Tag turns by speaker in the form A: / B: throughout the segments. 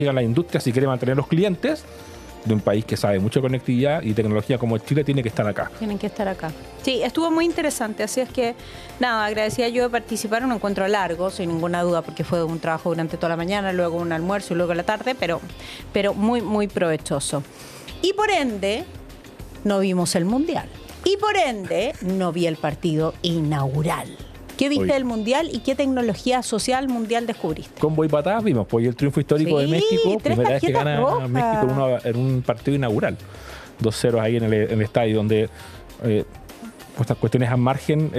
A: la industria, si quiere mantener los clientes de un país que sabe mucho de conectividad y tecnología como Chile, tiene que estar acá.
B: Tienen que estar acá. Sí, estuvo muy interesante, así es que, nada, agradecía yo de participar en un encuentro largo, sin ninguna duda, porque fue un trabajo durante toda la mañana, luego un almuerzo y luego la tarde, pero muy, muy provechoso. Y por ende, no vimos el Mundial. Y por ende, no vi el partido inaugural. ¿Qué viste del Mundial y qué tecnología social mundial descubriste?
A: Combo y patadas vimos, pues el triunfo histórico de México, primera vez que gana México en un partido inaugural. 2-0 ahí en el estadio, donde estas cuestiones a margen,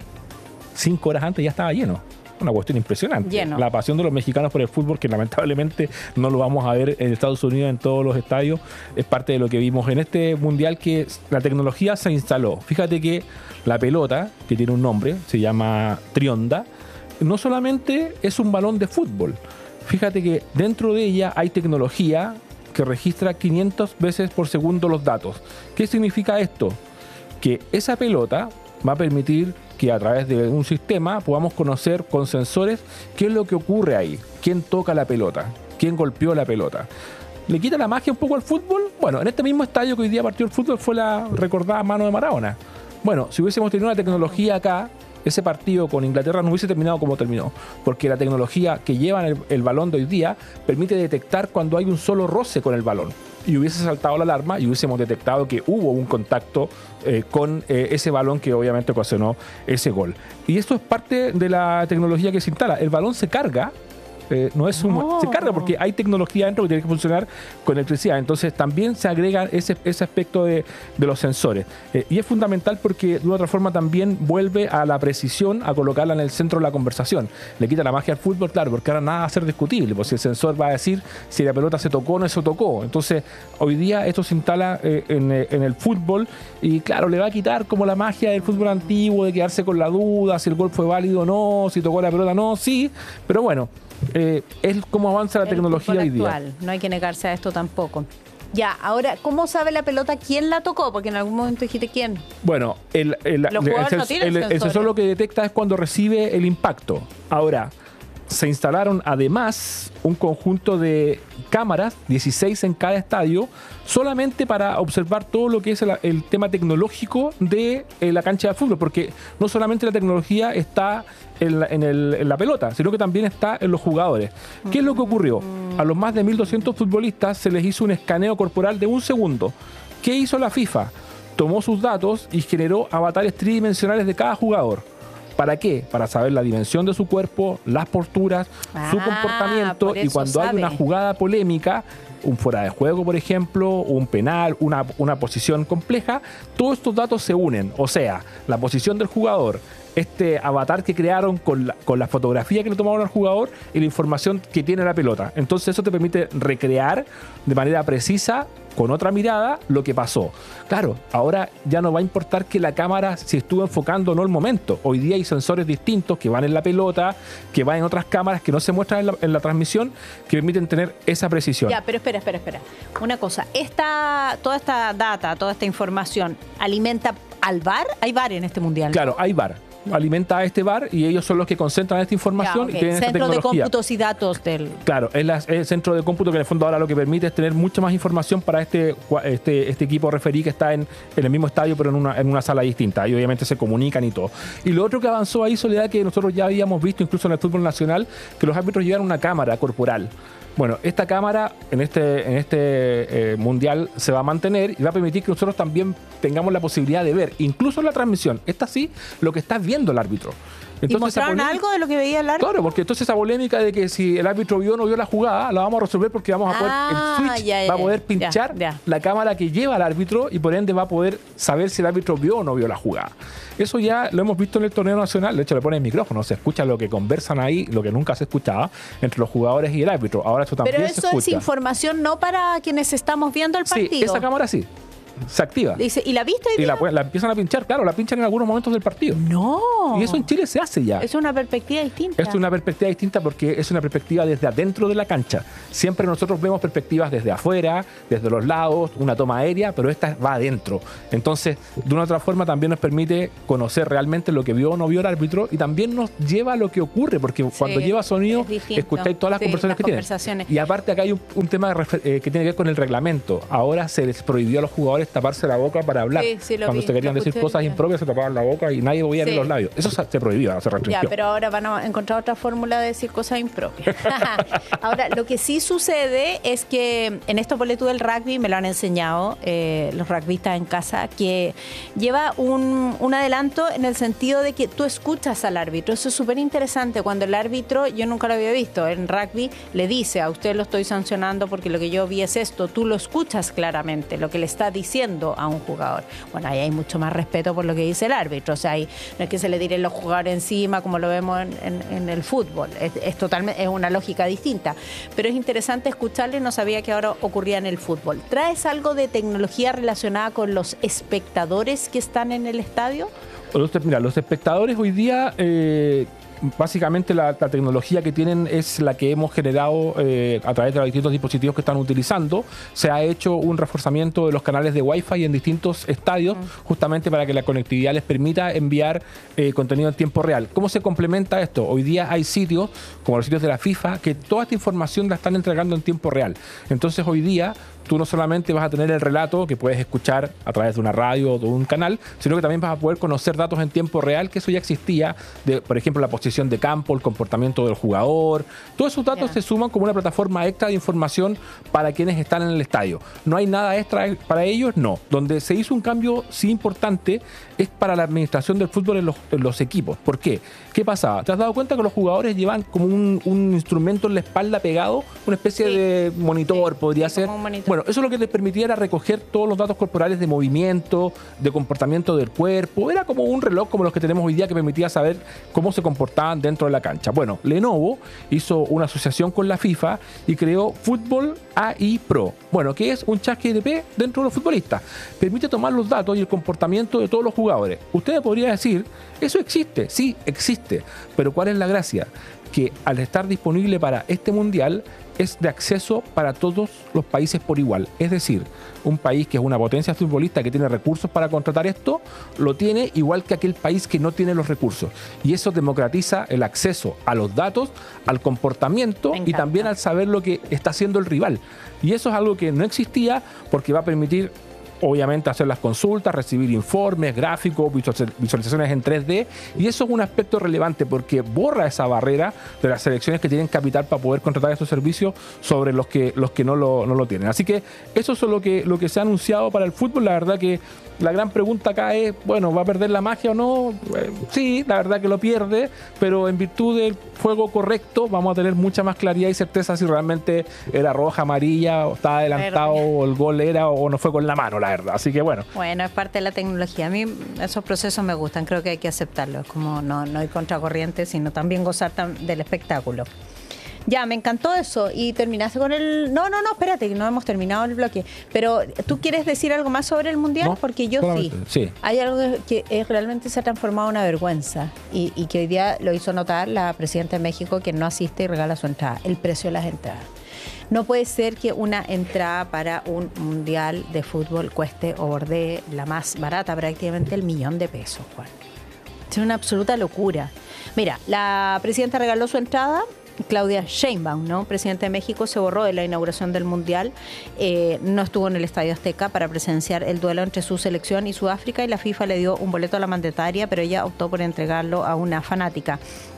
A: 5 horas antes ya estaba lleno. Una cuestión impresionante.
B: Lleno.
A: La pasión de los mexicanos por el fútbol, que lamentablemente no lo vamos a ver en Estados Unidos en todos los estadios, es parte de lo que vimos en este mundial, que la tecnología se instaló. Fíjate que la pelota, que tiene un nombre, se llama Trionda, no solamente es un balón de fútbol. Fíjate que dentro de ella hay tecnología que registra 500 veces por segundo los datos. ¿Qué significa esto? Que esa pelota va a permitir que a través de un sistema podamos conocer con sensores qué es lo que ocurre ahí, quién toca la pelota, quién golpeó la pelota. ¿Le quita la magia un poco al fútbol? Bueno, en este mismo estadio que hoy día partió el fútbol fue la recordada mano de Maradona. Bueno, si hubiésemos tenido una tecnología acá, ese partido con Inglaterra no hubiese terminado como terminó, porque la tecnología que lleva el balón de hoy día permite detectar cuando hay un solo roce con el balón. Y hubiese saltado la alarma y hubiésemos detectado que hubo un contacto con ese balón que obviamente ocasionó ese gol. Y esto es parte de la tecnología que se instala. El balón se carga. Se carga porque hay tecnología dentro que tiene que funcionar con electricidad. Entonces también se agrega ese aspecto de los sensores. Y es fundamental porque de otra forma también vuelve a la precisión, a colocarla en el centro de la conversación. Le quita la magia al fútbol, claro, porque ahora nada va a ser discutible, porque el sensor va a decir si la pelota se tocó o no se tocó. Entonces hoy día esto se instala en el fútbol y claro, le va a quitar como la magia del fútbol antiguo, de quedarse con la duda si el gol fue válido o no, si tocó la pelota o no, sí, pero bueno. Es como avanza la tecnología hoy día.
B: No hay que negarse a esto tampoco. Ya, ahora, ¿cómo sabe la pelota quién la tocó? Porque en algún momento dijiste quién.
A: Bueno, el sensor lo que detecta es cuando recibe el impacto. Ahora, se instalaron además un conjunto de cámaras, 16 en cada estadio, solamente para observar todo lo que es el tema tecnológico de la cancha de fútbol, porque no solamente la tecnología está en la pelota, sino que también está en los jugadores. ¿Qué es lo que ocurrió? A los más de 1.200 futbolistas se les hizo un escaneo corporal de 1 segundo. ¿Qué hizo la FIFA? Tomó sus datos y generó avatares tridimensionales de cada jugador. ¿Para qué? Para saber la dimensión de su cuerpo, las posturas, su comportamiento, y cuando hay una jugada polémica, un fuera de juego, por ejemplo, un penal, una posición compleja, todos estos datos se unen. O sea, la posición del jugador, este avatar que crearon con la fotografía que le tomaron al jugador y la información que tiene la pelota. Entonces eso te permite recrear de manera precisa, con otra mirada, lo que pasó. Claro, ahora ya no va a importar que la cámara si estuvo enfocando o no el momento. Hoy día hay sensores distintos que van en la pelota, que van en otras cámaras que no se muestran en la transmisión, que permiten tener esa precisión.
B: Ya, pero espera. Una cosa, toda esta data, toda esta información, ¿alimenta al VAR? Hay VAR en este mundial, ¿no?
A: Claro, hay VAR. Alimenta a este VAR y ellos son los que concentran esta información y tienen esta tecnología.
B: Centro de cómputos y datos del...
A: Claro, es el centro de cómputo que en el fondo ahora lo que permite es tener mucha más información para este equipo referí que está en el mismo estadio pero en una sala distinta y obviamente se comunican y todo. Y lo otro que avanzó ahí, Soledad, que nosotros ya habíamos visto incluso en el fútbol nacional, que los árbitros llevan una cámara corporal. Bueno, esta cámara en este mundial se va a mantener y va a permitir que nosotros también tengamos la posibilidad de ver, incluso en la transmisión, lo que está viendo el árbitro.
B: Entonces, ¿y mostraron algo de lo que veía el árbitro?
A: Claro, porque entonces esa polémica de que si el árbitro vio o no vio la jugada, la vamos a resolver porque vamos a poder, el switch va a poder pinchar la cámara que lleva al árbitro y por ende va a poder saber si el árbitro vio o no vio la jugada. Eso ya lo hemos visto en el torneo nacional, de hecho le ponen el micrófono, se escucha lo que conversan ahí, lo que nunca se escuchaba entre los jugadores y el árbitro. Ahora eso también se escucha.
B: Pero eso es información no para quienes estamos viendo el partido.
A: Sí, esa cámara sí. se activa.
B: Dice, ¿y la viste hoy
A: Y
B: día?
A: la empiezan a pinchar, claro, la pinchan en algunos momentos del partido.
B: No.
A: Y eso en Chile se hace ya.
B: Es una perspectiva distinta.
A: Es una perspectiva distinta porque es una perspectiva desde adentro de la cancha. Siempre nosotros vemos perspectivas desde afuera, desde los lados, una toma aérea, pero esta va adentro. Entonces, de una u otra forma también nos permite conocer realmente lo que vio o no vio el árbitro y también nos lleva a lo que ocurre, porque cuando lleva sonido, escucháis todas las conversaciones que tienen. Y aparte acá hay un tema que tiene que ver con el reglamento. Ahora se les prohibió a los jugadores taparse la boca para hablar. Cuando se querían decir cosas impropias, se tapaban la boca y nadie podía ver los labios. Eso se prohibió, se restringió.
B: Ya, pero ahora van a encontrar otra fórmula de decir cosas impropias. Ahora, lo que sí sucede es que en estos boletos del rugby, me lo han enseñado los rugbyistas en casa, que lleva un adelanto en el sentido de que tú escuchas al árbitro. Eso es súper interesante. Cuando el árbitro, yo nunca lo había visto, en rugby le dice, a usted lo estoy sancionando porque lo que yo vi es esto. Tú lo escuchas claramente, lo que le está diciendo a un jugador. Bueno, ahí hay mucho más respeto por lo que dice el árbitro. O sea, ahí no es que se le tiren los jugadores encima como lo vemos en el fútbol. Es una lógica distinta. Pero es interesante escucharle, no sabía que ahora ocurría en el fútbol. ¿Traes algo de tecnología relacionada con los espectadores que están en el estadio?
A: Mira, los espectadores hoy día, básicamente la tecnología que tienen es la que hemos generado a través de los distintos dispositivos que están utilizando. Se ha hecho un reforzamiento de los canales de Wi-Fi en distintos estadios, justamente para que la conectividad les permita enviar contenido en tiempo real. ¿Cómo se complementa esto? Hoy día hay sitios, como los sitios de la FIFA, que toda esta información la están entregando en tiempo real. Entonces hoy día tú no solamente vas a tener el relato que puedes escuchar a través de una radio o de un canal, sino que también vas a poder conocer datos en tiempo real, que eso ya existía, por ejemplo, la posición de campo, el comportamiento del jugador. Todos esos datos se suman como una plataforma extra de información para quienes están en el estadio. ¿No hay nada extra para ellos? No. Donde se hizo un cambio sí importante es para la administración del fútbol en los equipos. ¿Por qué? ¿Qué pasaba? ¿Te has dado cuenta que los jugadores llevan como un instrumento en la espalda pegado? Una especie de monitor, podría ser. Bueno, eso lo que les permitía era recoger todos los datos corporales de movimiento, de comportamiento del cuerpo. Era como un reloj como los que tenemos hoy día que permitía saber cómo se comportaban dentro de la cancha. Bueno, Lenovo hizo una asociación con la FIFA y creó Fútbol AI Pro. Bueno, que es un ChatGPT dentro de los futbolistas. Permite tomar los datos y el comportamiento de todos los jugadores. Usted podría decir, eso existe. Sí, existe. Pero ¿cuál es la gracia? Que al estar disponible para este mundial es de acceso para todos los países por igual. Es decir, un país que es una potencia futbolista que tiene recursos para contratar esto, lo tiene igual que aquel país que no tiene los recursos. Y eso democratiza el acceso a los datos, al comportamiento y también al saber lo que está haciendo el rival. Y eso es algo que no existía porque va a permitir obviamente hacer las consultas, recibir informes, gráficos, visualizaciones en 3D, y eso es un aspecto relevante porque borra esa barrera de las selecciones que tienen capital para poder contratar estos servicios sobre los que no lo tienen. Así que eso es lo que se ha anunciado para el fútbol. La verdad que la gran pregunta acá es, bueno, ¿va a perder la magia o no? Sí, la verdad que lo pierde, pero en virtud del juego correcto vamos a tener mucha más claridad y certeza si realmente era roja, amarilla, o estaba adelantado, o el gol era o no fue con la mano, la verdad. Así que bueno.
B: Bueno, es parte de la tecnología. A mí esos procesos me gustan, creo que hay que aceptarlos. Como no ir contracorriente, sino también gozar del espectáculo. Ya, me encantó eso. Y terminaste con el... No, espérate, que no hemos terminado el bloque. Pero, ¿tú quieres decir algo más sobre el Mundial?
A: No,
B: porque yo sí. Hay algo que realmente se ha transformado en una vergüenza y que hoy día lo hizo notar la presidenta de México, que no asiste y regala su entrada. El precio de las entradas. No puede ser que una entrada para un Mundial de fútbol cueste o bordee la más barata, prácticamente el $1.000.000, Juan. Es una absoluta locura. Mira, la presidenta regaló su entrada. Claudia Sheinbaum, ¿no? Presidenta de México, se borró de la inauguración del Mundial, no estuvo en el Estadio Azteca para presenciar el duelo entre su selección y Sudáfrica, y la FIFA le dio un boleto a la mandataria, pero ella optó por entregarlo a una fanática.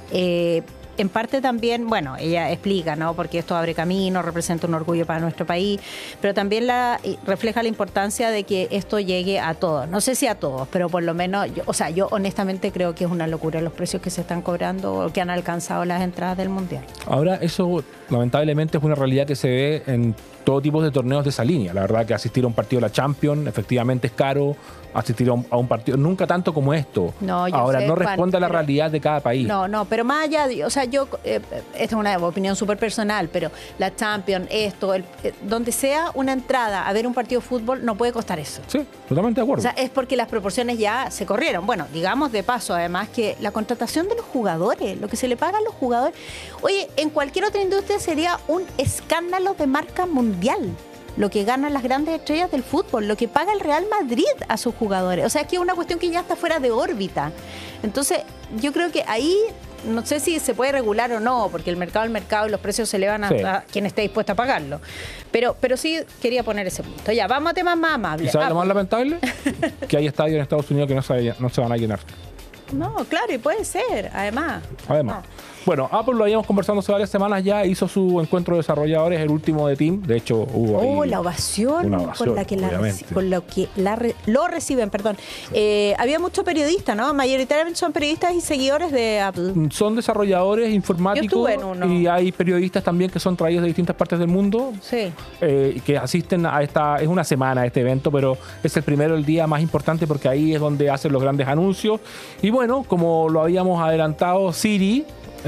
B: En parte también, bueno, ella explica, ¿no? Porque esto abre camino, representa un orgullo para nuestro país, pero también refleja la importancia de que esto llegue a todos. No sé si a todos, pero por lo menos, yo honestamente creo que es una locura los precios que se están cobrando o que han alcanzado las entradas del Mundial.
A: Ahora, eso lamentablemente es una realidad que se ve en todo tipo de torneos de esa línea. La verdad que asistir a un partido de la Champions efectivamente es caro. Asistir a un partido, nunca tanto como esto.
B: No,
A: ahora, no responde a la realidad de cada país.
B: No, pero más allá, sea, esta es una opinión súper personal, pero la Champions, donde sea una entrada a ver un partido de fútbol, no puede costar eso.
A: Sí, totalmente de acuerdo.
B: O sea, es porque las proporciones ya se corrieron. Bueno, digamos de paso, además, que la contratación de los jugadores, lo que se le paga a los jugadores, oye, en cualquier otra industria sería un escándalo de marca mundial. Lo que ganan las grandes estrellas del fútbol, lo que paga el Real Madrid a sus jugadores. O sea, es que es una cuestión que ya está fuera de órbita. Entonces, yo creo que ahí, no sé si se puede regular o no, porque el mercado es el mercado y los precios se elevan hasta quien esté dispuesto a pagarlo. Pero sí quería poner ese punto. Ya, vamos a temas más amables.
A: ¿Y sabes lo más lamentable? Que hay estadios en Estados Unidos que no se van a llenar.
B: No, claro, y puede ser, además.
A: No. Bueno, Apple lo habíamos conversando hace varias semanas ya, hizo su encuentro de desarrolladores, el último de Team. De hecho, hubo ahí
B: la ovación con la que lo reciben, perdón. Había muchos periodistas, ¿no? Mayoritariamente son periodistas y seguidores de Apple.
A: Son desarrolladores informáticos.
B: Yo estuve en uno.
A: Y hay periodistas también que son traídos de distintas partes del mundo.
B: Sí.
A: Que asisten a es una semana este evento, pero es el día más importante porque ahí es donde hacen los grandes anuncios. Y bueno, como lo habíamos adelantado, Siri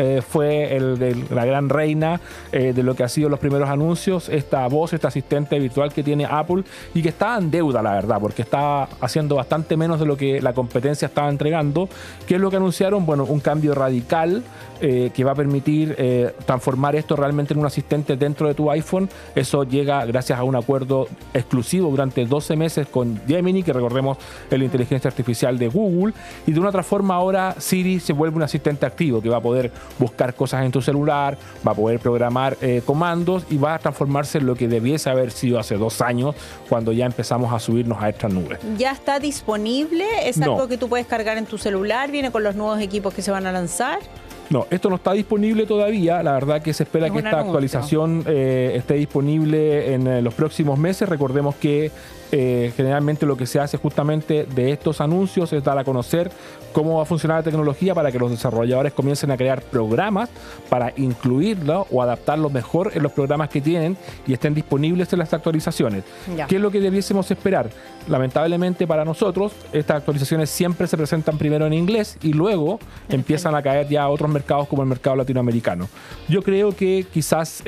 A: fue la gran reina de lo que ha sido los primeros anuncios, esta voz, este asistente virtual que tiene Apple y que está en deuda, la verdad, porque está haciendo bastante menos de lo que la competencia estaba entregando. ¿Qué es lo que anunciaron? Bueno, un cambio radical que va a permitir transformar esto realmente en un asistente dentro de tu iPhone. Eso llega gracias a un acuerdo exclusivo durante 12 meses con Gemini, que recordemos es la inteligencia artificial de Google, y de una otra forma ahora Siri se vuelve un asistente activo que va a poder buscar cosas en tu celular, va a poder programar comandos y va a transformarse en lo que debiese haber sido hace 2 años cuando ya empezamos a subirnos a estas nubes.
B: ¿Ya está disponible? ¿Es algo que tú puedes cargar en tu celular? ¿Viene con los nuevos equipos que se van a lanzar?
A: No, esto no está disponible todavía. La verdad que se espera que esta actualización esté disponible en los próximos meses. Recordemos que generalmente lo que se hace justamente de estos anuncios es dar a conocer cómo va a funcionar la tecnología para que los desarrolladores comiencen a crear programas para incluirlo o adaptarlo mejor en los programas que tienen y estén disponibles en las actualizaciones. Ya. ¿Qué es lo que debiésemos esperar? Lamentablemente para nosotros, estas actualizaciones siempre se presentan primero en inglés y luego empiezan a caer ya a otros mercados como el mercado latinoamericano. Yo creo que quizás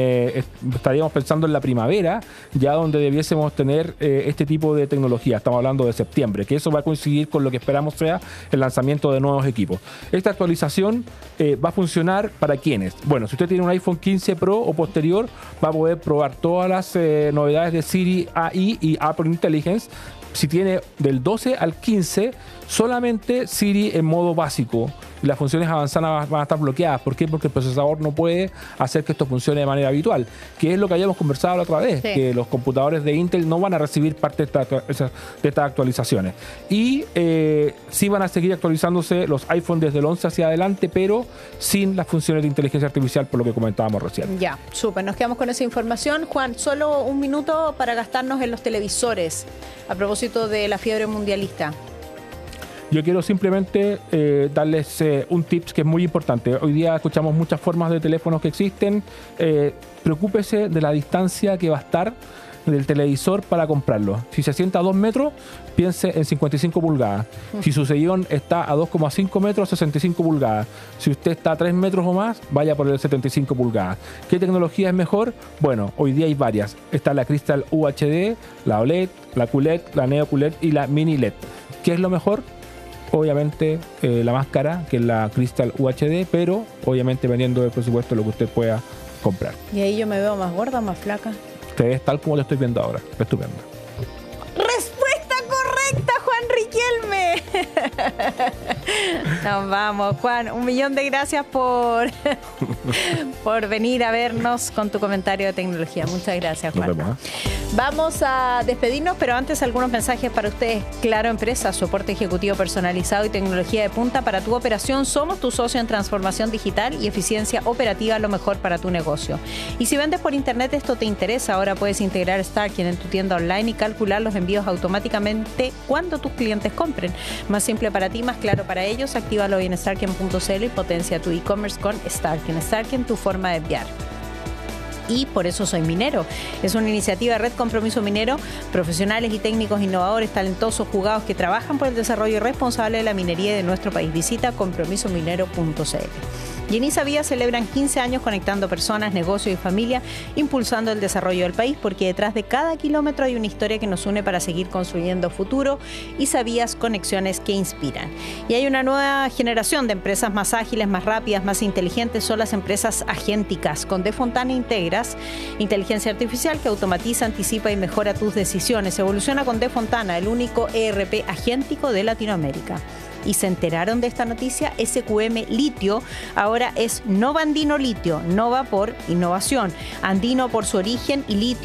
A: estaríamos pensando en la primavera, ya donde debiésemos tener este tipo de tecnología. Estamos hablando de septiembre, que eso va a coincidir con lo que esperamos sea el lanzamiento de nuevos equipos. Esta actualización va a funcionar para quienes. Bueno, si usted tiene un iPhone 15 Pro o posterior, va a poder probar todas las novedades de Siri AI y Apple Intelligence. Si tiene del 12 al 15, solamente Siri en modo básico y las funciones avanzadas van a estar bloqueadas. ¿Por qué? Porque el procesador no puede hacer que esto funcione de manera habitual, que es lo que habíamos conversado la otra vez, que los computadores de Intel no van a recibir parte de estas actualizaciones. Y sí van a seguir actualizándose los iPhone desde el 11 hacia adelante, pero sin las funciones de inteligencia artificial, por lo que comentábamos recién.
B: Ya, súper. Nos quedamos con esa información. Juan, solo un minuto para gastarnos en los televisores a propósito de la fiebre mundialista.
A: Yo quiero simplemente darles un tips que es muy importante. Hoy día escuchamos muchas formas de teléfonos que existen. Preocúpese de la distancia que va a estar del televisor para comprarlo. Si se sienta a 2 metros, piense en 55 pulgadas. Si su sillón está a 2,5 metros, 65 pulgadas. Si usted está a 3 metros o más, vaya por el 75 pulgadas. ¿Qué tecnología es mejor? Bueno, hoy día hay varias. Está la Crystal UHD, la OLED, la QLED, la Neo QLED y la Mini LED. ¿Qué es lo mejor? Obviamente la más cara, que es la Crystal UHD, pero obviamente dependiendo del presupuesto lo que usted pueda comprar.
B: ¿Y ahí yo me veo más gorda, más flaca?
A: Usted es tal como lo estoy viendo ahora. Estupendo.
B: ¡Respuesta correcta, Juan Riquelme! Nos vamos, Juan. 1.000.000 de gracias por venir a vernos con tu comentario de tecnología. Muchas gracias, Juan.
A: Nos vemos,
B: Vamos a despedirnos, pero antes algunos mensajes para ustedes. Claro Empresa, soporte ejecutivo personalizado y tecnología de punta para tu operación. Somos tu socio en transformación digital y eficiencia operativa, lo mejor para tu negocio. Y si vendes por internet, esto te interesa. Ahora puedes integrar Starkin en tu tienda online y calcular los envíos automáticamente cuando tus clientes compren. Más simple para ti, más claro para ellos. Actívalo hoy en starkin.cl y potencia tu e-commerce con Starkin. Starkin, tu forma de enviar. Y por eso soy minero. Es una iniciativa de Red Compromiso Minero, profesionales y técnicos innovadores, talentosos, jugados que trabajan por el desarrollo responsable de la minería de nuestro país. Visita compromisominero.cl. Y en Isavía celebran 15 años conectando personas, negocios y familia, impulsando el desarrollo del país, porque detrás de cada kilómetro hay una historia que nos une para seguir construyendo futuro. Isavías, conexiones que inspiran. Y hay una nueva generación de empresas más ágiles, más rápidas, más inteligentes, son las empresas agénticas. Con De Fontana integras inteligencia artificial que automatiza, anticipa y mejora tus decisiones. Evoluciona con De Fontana, el único ERP agéntico de Latinoamérica. Y se enteraron de esta noticia, SQM Litio ahora es Nova Andino Litio, Nova por innovación, Andino por su origen y Litio